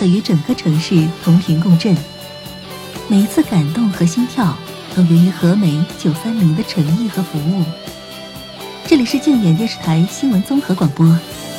的与整个城市同频共振。每一次感动和心跳，都源于和美930的诚意和服务。这里是静远电视台新闻综合广播。